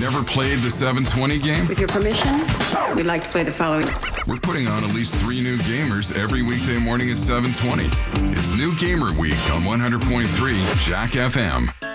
ever played the 720 game? With your permission, we'd like to play the following. We're putting on at least 3 new gamers every weekday morning at 720. It's New Gamer Week on 100.3 Jack FM.